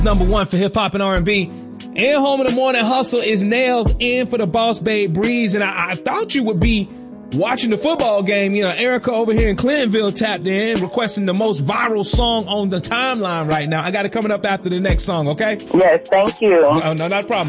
Number one for hip hop and R&B. And home of the morning hustle is Nails in for the Boss Babe Breeze. And I thought you would be watching the football game. You know, Erica over here in Clintonville tapped in, requesting the most viral song on the timeline right now. I got it coming up after the next song, okay? Yes, thank you. No, not a problem.